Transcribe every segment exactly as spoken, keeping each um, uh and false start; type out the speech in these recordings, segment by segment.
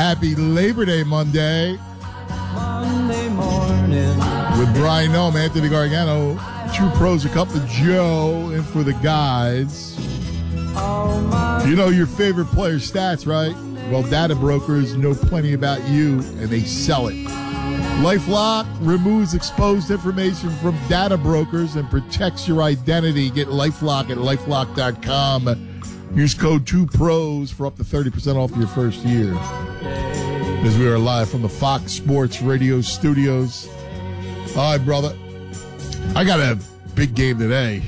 happy Labor Day Monday. Monday morning. With Brian Noam, Anthony Gargano, True Pros, a cup of Joe, and for the guys. You know your favorite player stats, right? Well, data brokers know plenty about you, and they sell it. LifeLock removes exposed information from data brokers and protects your identity. Get LifeLock at LifeLock dot com. Use code two pros for up to thirty percent off your first year. As we are live from the Fox Sports Radio studios. All right, brother. I got a big game today.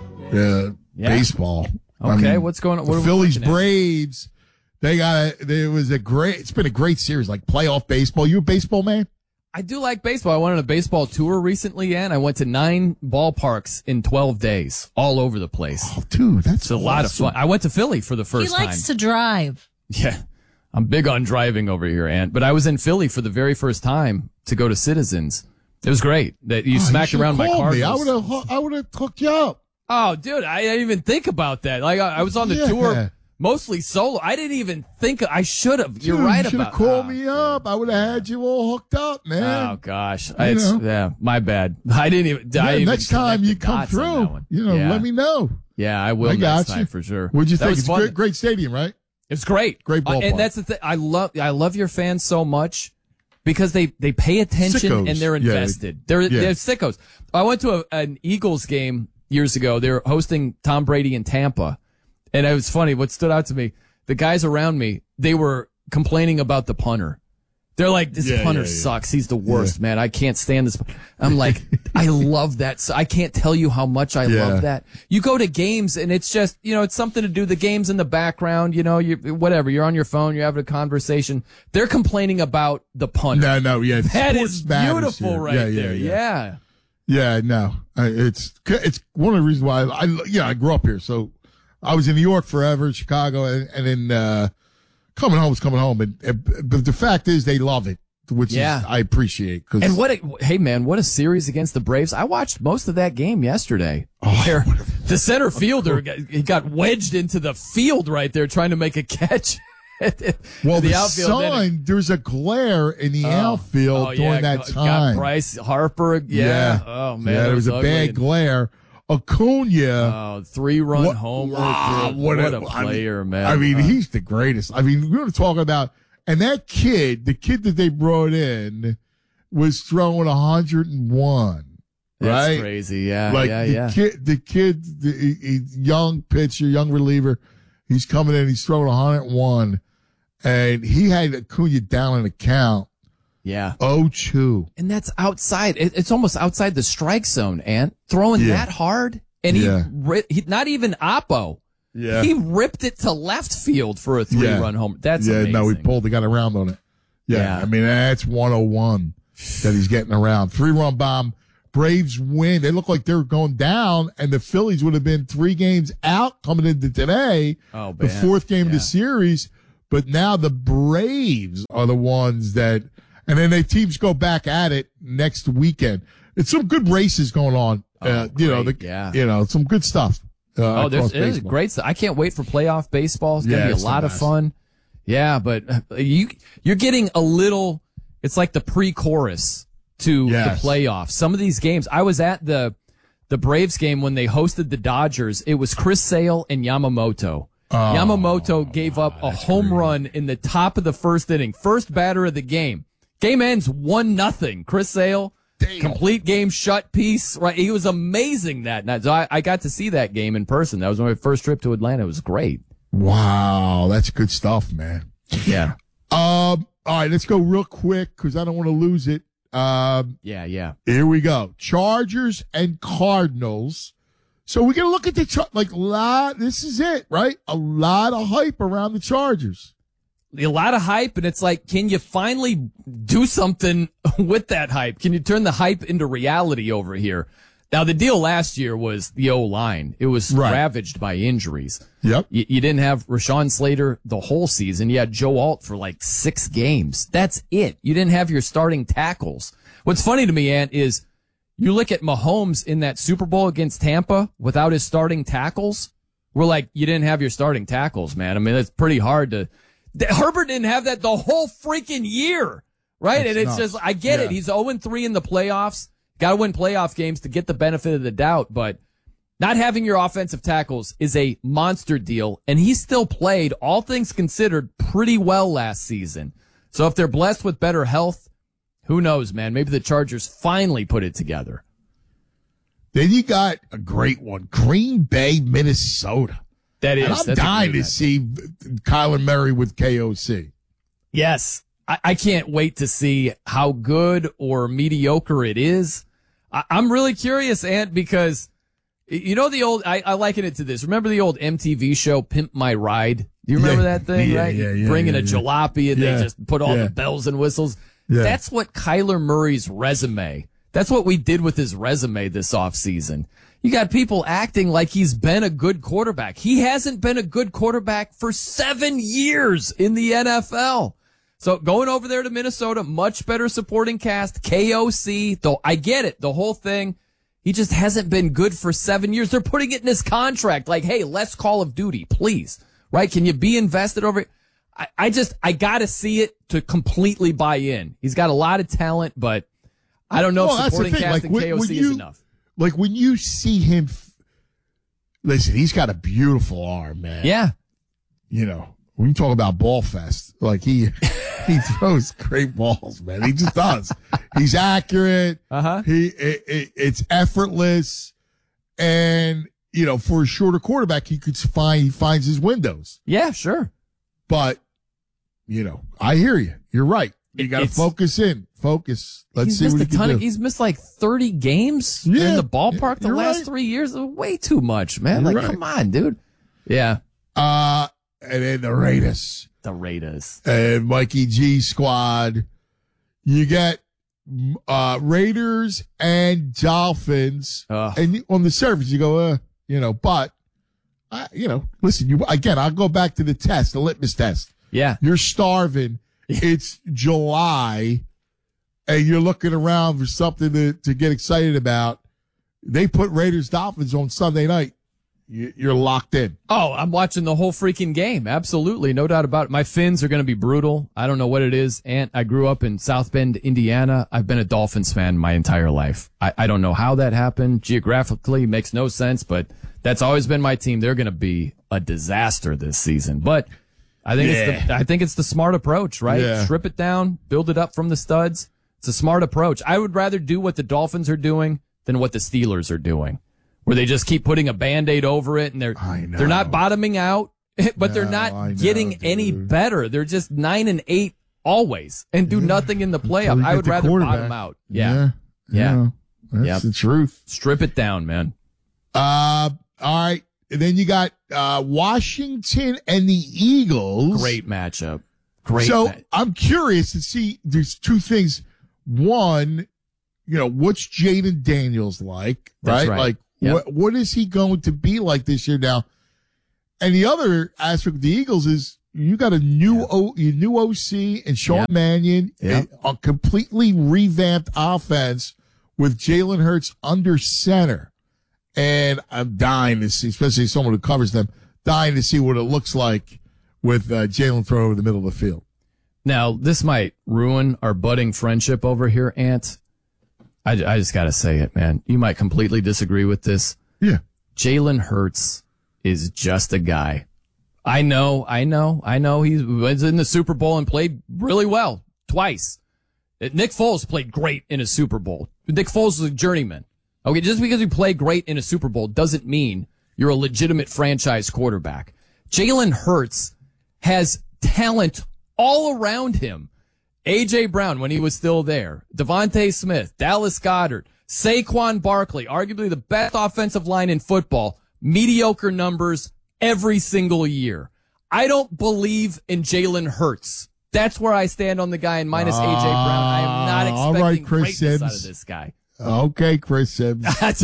Uh, yeah. Baseball. Okay, I mean, what's going on? What the are we Phillies looking at? Braves. They got a, it was a great, it's been a great series, like playoff baseball. You a baseball man? I do like baseball. I went on a baseball tour recently, and I went to nine ballparks in twelve days, all over the place. Oh, dude, that's It's a lot of fun. I went to Philly for the first He likes time. to drive. Yeah, I'm big on driving over here, Ant. But I was in Philly for the very first time to go to Citizens. It was great. That you Oh, smacked you around my called Cardinals. me. I would have, I would have hooked you up. Oh, dude, I didn't even think about that. Like I, I was on the Yeah. tour mostly solo. I didn't even think I should have. You're Dude, right you should about have called oh, me up. I would have had you all hooked up, man. Oh gosh, You it's, know. yeah, my bad. I didn't even. Yeah, I didn't next even time connect you the come dots on that through, one. you know, yeah. let me know. Yeah, I will I got next you. time for sure. What'd you That think? was It's fun. a great, great stadium, right? It's great, Great Uh, ballpark. and that's the thing. I love. I love your fans so much because they they pay attention Sickos. and they're Yeah, they- invested. they're yeah. they're sickos. I went to a, an Eagles game years ago. They were hosting Tom Brady in Tampa, and it was funny. What stood out to me, the guys around me, they were complaining about the punter. They're like, this Yeah, punter yeah, yeah. sucks. He's the worst, man. I can't stand this. I'm like, I love that. So I can't tell you how much I Yeah. love that. You go to games and it's just, you know, it's something to do. The game's in the background, you know, you whatever. You're on your phone, you're having a conversation. They're complaining about the punter. No, no, yeah. That sports is matters beautiful here. right yeah, yeah, there. Yeah, Yeah. yeah. no, I, it's it's one of the reasons why I, I yeah I grew up here. So I was in New York forever, Chicago, and, and then uh, coming home was coming home. And, and but the fact is, they love it, which Yeah. is I appreciate. Cause, And what a, hey man, what a series against the Braves. I watched most of that game yesterday. Oh, where the center fielder got, he got wedged into the field right there trying to make a catch. well, the, outfield then sun, there's a glare in the outfield oh, yeah, during that got- time. Got Bryce Harper. Yeah. Oh man. yeah, it there was, a ugly. bad And- glare. Acuna. Oh, three run What- homer. wow, dude. what What, a- a, I mean- player, man. I mean, Uh, he's the greatest. I mean, we're going to talk about, and that kid, the kid that they brought in, was throwing one hundred one. that's right? crazy. Yeah. Like yeah. the Yeah. kid, the kid, the he- he's young pitcher, young reliever. He's coming in, he's throwing one hundred one, and he had Acuna down in the count yeah. oh two. And that's outside. It, it's almost outside the strike zone, Ant. Throwing Yeah. that hard. And he, Yeah. ri- he, not even Oppo. Yeah. He ripped it to left field for a three Yeah. run homer. That's yeah, amazing. no, he pulled, he got around on it. Yeah, Yeah. I mean, that's one oh one that he's getting around. Three run bomb. Braves win. They look like they're going down, and the Phillies would have been three games out coming into today, Oh, the man. fourth game of Yeah. the series. But now the Braves are the ones that, and then the teams go back at it next weekend. It's some good races going on. Oh, uh, you know, the, great, yeah. you know, some good stuff. Uh, Oh, there's, across there's baseball. great stuff. I can't wait for playoff baseball. It's Yeah, gonna be a it's the lot of best. fun. Yeah, but uh, you you're getting a little. It's like the pre-chorus to Yes. the playoffs. Some of these games, I was at the the Braves game when they hosted the Dodgers. It was Chris Sale and Yamamoto. Oh, Yamamoto gave up a home run in the top of the first inning, first batter of the game. Game ends one nothing. Chris Sale. Damn. Complete game shut piece. Right, he was amazing that night. So I, I got to see that game in person. That was my first trip to Atlanta. It was great. Wow, that's good stuff, man. Yeah, Um, all right, let's go real quick because I don't want to lose it. Um, yeah, yeah. here we go. Chargers and Cardinals. So we're gonna look at the char- like lot. This is it, right? A lot of hype around the Chargers. A lot of hype, and it's like, can you finally do something with that hype? Can you turn the hype into reality over here? Now, the deal last year was the O-line. It was Right. ravaged by injuries. Yep. You, you didn't have Rashawn Slater the whole season. You had Joe Alt for like six games. That's it. You didn't have your starting tackles. What's funny to me, Ant, is you look at Mahomes in that Super Bowl against Tampa without his starting tackles. We're like, you didn't have your starting tackles, man. I mean, it's pretty hard to, Herbert didn't have that the whole freaking year, right? That's and it's nuts. just, I get Yeah. it. He's oh and three in the playoffs. Got to win playoff games to get the benefit of the doubt, but not having your offensive tackles is a monster deal, and he still played, all things considered, pretty well last season. So if they're blessed with better health, who knows, man? Maybe the Chargers finally put it together. Then you got a great one, Green Bay, Minnesota. That is. And I'm that's a dying great to matchup. see Kyler Murray with K O C. Yes. I, I can't wait to see how good or mediocre it is. I, I'm really curious, Ant, because you know the old, I, I liken it to this. Remember the old M T V show, Pimp My Ride? Do you remember Yeah. that thing, Yeah, right? yeah, yeah, Bringing yeah, a yeah. jalopy and Yeah. they just put all Yeah. the bells and whistles. Yeah. That's what Kyler Murray's resume. That's what we did with his resume this offseason. You got people acting like he's been a good quarterback. He hasn't been a good quarterback for seven years in the N F L. So going over there to Minnesota, much better supporting cast, K O C, though I get it, the whole thing. He just hasn't been good for seven years. They're putting it in his contract. Like, hey, less Call of Duty, please. Right? Can you be invested over it? I, I just, I gotta see it to completely buy in. He's got a lot of talent, but I don't know Well, if that's the supporting thing. cast Like, and when- K O C when is you- enough. Like when you see him, f- listen, he's got a beautiful arm, man. Yeah. You know, when you talk about ball fest, like he, he throws great balls, man. He just does. He's accurate. Uh-huh. He, it, it, it's effortless. And, you know, for a shorter quarterback, he could find, he finds his windows. Yeah, sure. But, you know, I hear you. You're right. You It- got to it's- focus in. Focus. Let's he's see missed what a he can ton do. of, he's missed like thirty games Yeah, in the ballpark the you're last right. three years. Way too much, man. You're like, right. come on, dude. Yeah. Uh, and then the Raiders The Raiders. and Mikey G squad. You get, uh, Raiders and Dolphins. Ugh. And on the surface, you go, uh, you know, but, I, you know, listen, you, again, I'll go back to the test, the litmus test. Yeah. You're starving. It's July and you're looking around for something to, to get excited about. They put Raiders Dolphins on Sunday night. You, you're locked in. Oh, I'm watching the whole freaking game. Absolutely. No doubt about it. My Finns are going to be brutal. I don't know what it is. And I grew up in South Bend, Indiana. I've been a Dolphins fan my entire life. I, I don't know how that happened. Geographically makes no sense, but that's always been my team. They're going to be a disaster this season, but I think it's the, I think it's the smart approach, right? Yeah. Strip it down, build it up from the studs. It's a smart approach. I would rather do what the Dolphins are doing than what the Steelers are doing, where they just keep putting a Band-Aid over it and they're, I know. they're not bottoming out, but they're No, not I know, getting any dude. better. They're just nine and eight always and do nothing in the Until playoff. you I get would the rather quarterback. bottom out. Yeah. Yeah. Yeah. That's Yep. the truth. Strip it down, man. Uh, all right. And then you got, uh, Washington and the Eagles. Great matchup. Great. So ma- I'm curious to see, there's two things. One, you know, what's Jaden Daniels like, That's right? right. Like, Yep. what, what is he going to be like this year now? And the other aspect of the Eagles is you got a new, Yeah. O, your new O C and Sean Yep. Mannion, Yep. a, a completely revamped offense with Jalen Hurts under center. And I'm dying to see, especially someone who covers them, dying to see what it looks like with uh, Jalen throwing over the middle of the field. Now, this might ruin our budding friendship over here, Ant. I, I just got to say it, man. You might completely disagree with this. Yeah. Jalen Hurts is just a guy. I know, I know, I know. He was in the Super Bowl and played really well twice. Nick Foles played great in a Super Bowl. Nick Foles is a journeyman. Okay, just because you play great in a Super Bowl doesn't mean you're a legitimate franchise quarterback. Jalen Hurts has talent all around him. A J. Brown, when he was still there, Devontae Smith, Dallas Goedert, Saquon Barkley, arguably the best offensive line in football, mediocre numbers every single year. I don't believe in Jalen Hurts. That's where I stand on the guy, and minus A J. Brown. I am not Ah, all expecting right, Chris greatness Sims. out of this guy. Okay, Chris Sims. That's,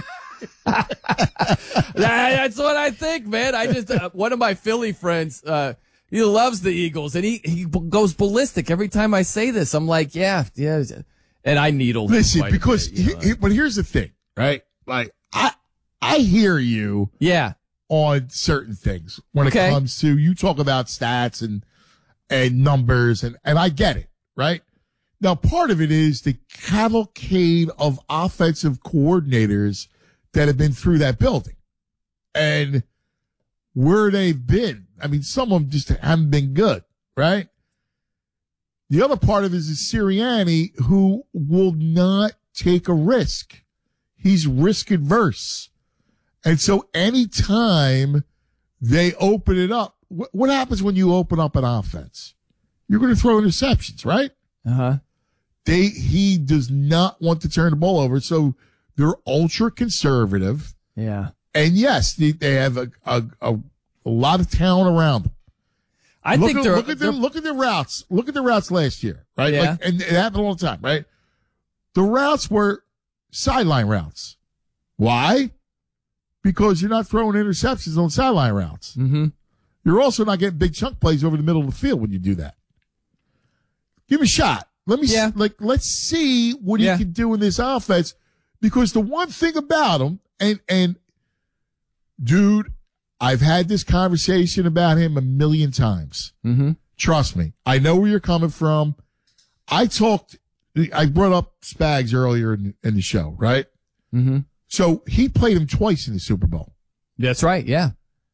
that's what I think, man. I just, uh, one of my Philly friends, uh, he loves the Eagles and he, he goes ballistic every time I say this. I'm like, yeah, yeah. And I needle him Listen, quite a because, bit, you know. he- he- but here's the thing, right? Like, I, I hear you yeah. on certain things when Okay. it comes to, you talk about stats and and numbers, and, and I get it, right? Now, part of it is the cavalcade of offensive coordinators that have been through that building and where they've been. I mean, some of them just haven't been good, right? The other part of it is Sirianni, who will not take a risk. He's risk adverse. And so anytime they open it up, wh- what happens when you open up an offense? You're going to throw interceptions, right? Uh-huh. They, he does not want to turn the ball over. So they're ultra conservative. Yeah. And yes, they, they have a, a, a, a lot of talent around them. I look think at, they're, look at their, look at their routes. Look at the routes last year, right? Yeah. Like, and it happened all the time, right? The routes were sideline routes. Why? Because you're not throwing interceptions on sideline routes. Mm-hmm. You're also not getting big chunk plays over the middle of the field when you do that. Give him a shot. Let me Yeah. see, like let's see what Yeah. he can do in this offense. Because the one thing about him, and and dude, I've had this conversation about him a million times. Mm-hmm. Trust me. I know where you're coming from. I talked, I brought up Spags earlier in, in the show, right? Mm-hmm. So he played him twice in the Super Bowl. That's right. Yeah.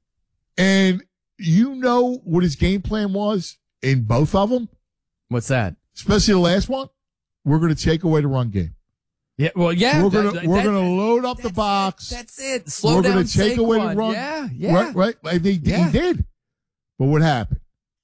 And you know what his game plan was in both of them, What's that? especially the last one? We're going to take away the run game. Yeah. Well, yeah. We're going that- to, we're that- going to load up the that's box. It. That's it. Slow We're down. going to take away the Saquon. run. Yeah. Yeah. Right, right. And they, Yeah. He did. But what happened?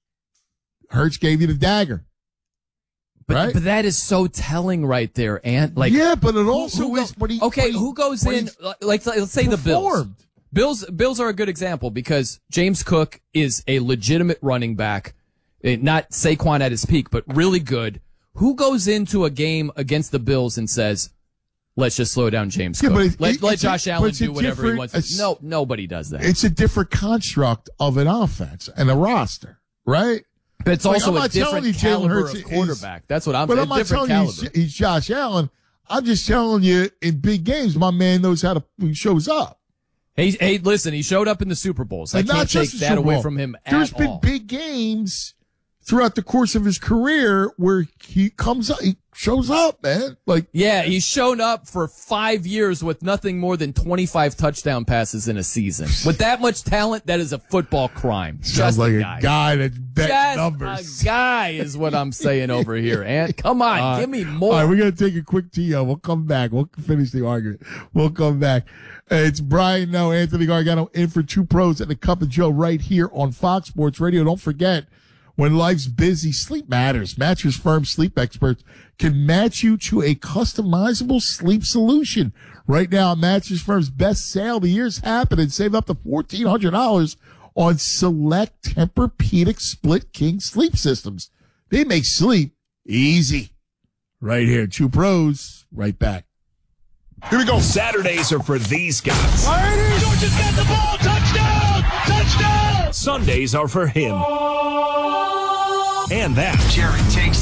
Hurts gave you the dagger. But, right? but that is so telling right there. And like, yeah, but it also who go- is when he, okay, when he- who goes when in? he Like, let's say the Bills. performed. Bills, Bills are a good example because James Cook is a legitimate running back, eh, not Saquon at his peak, but really good. Who goes into a game against the Bills and says, "Let's just slow down James Yeah, Cook. but it- let it- let it's a- Josh but Allen it's a do whatever he different- wants." it's- To. No, nobody does that. It's a different construct of an offense and a roster, right? But it's Like, also I'm a not telling different you Jalen caliber Hurts of is- quarterback. That's what I'm But saying. I'm not Different telling you caliber. he's, he's Josh Allen. I'm just telling you in big games, my man knows how to, he shows up. Hey, hey, listen, he showed up in the Super Bowls. I And not can't take just the that Super away Bowl. from him There's at been all. big games throughout the course of his career where he comes up, he shows up, man. Like, Yeah, he's shown up for five years with nothing more than twenty-five touchdown passes in a season. With that much talent, that is a football crime. sounds Just like a a guy. guy that bet Just numbers. a guy is what I'm saying over here. And come on, All right. give me All more. right, we're going to take a quick T O. We'll come back. We'll finish the argument. We'll come back. Uh, It's Brian No, Anthony Gargano in for Two Pros and a Cup of Joe right here on Fox Sports Radio. Don't forget, when life's busy, sleep matters. Mattress Firm sleep experts can match you to a customizable sleep solution. Right now, Mattress Firm's best sale of the year's happening. Save up to fourteen hundred dollars on select Tempur-Pedic split king sleep systems. They make sleep easy. Right here, Two Pros, right back. Here we go. Saturdays are for these guys. Georgia's got the ball. Touchdown! Touchdown! Sundays are for him. And that. Jerry takes